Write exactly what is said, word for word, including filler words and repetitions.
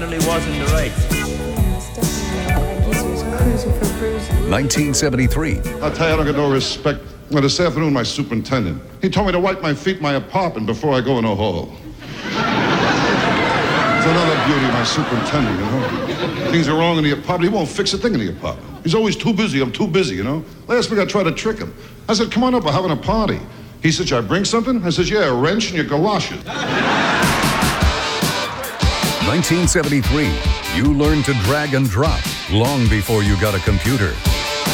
Really was in the race. nineteen seventy-three. I'll tell you, I don't get no respect. Well, this afternoon, my superintendent, he told me to wipe my feet in my apartment before I go in a hall. It's another beauty, my superintendent, you know. Things are wrong in the apartment. He won't fix a thing in the apartment. He's always too busy. I'm too busy, you know. Last week, I tried to trick him. I said, come on up, we're having a party. He said, should I bring something? I said, yeah, a wrench and your galoshes. nineteen seventy-three. You learned to drag and drop long before you got a computer.